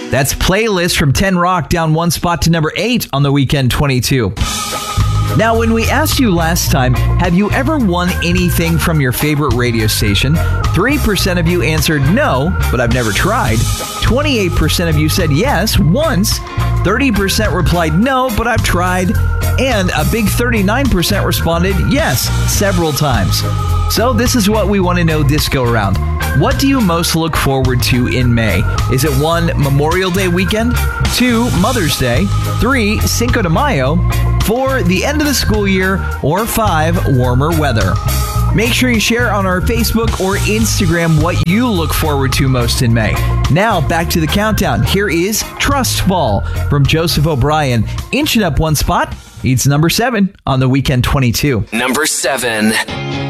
That's Playlist from 10 Rock down one spot to number 8 on the Weekend 22. Now, when we asked you last time, have you ever won anything from your favorite radio station? 3% of you answered no, but I've never tried. 28% of you said yes, once. 30% replied no, but I've tried. And a big 39% responded yes, several times. So this is what we want to know this go around. What do you most look forward to in May? Is it 1, Memorial Day weekend? 2, Mother's Day? 3, Cinco de Mayo? 4, the end of the school year? Or 5, warmer weather? Make sure you share on our Facebook or Instagram what you look forward to most in May. Now, back to the countdown. Here is Trust Fall from Joseph O'Brien. Inching up one spot, it's number 7 on the Weekend 22. Number 7.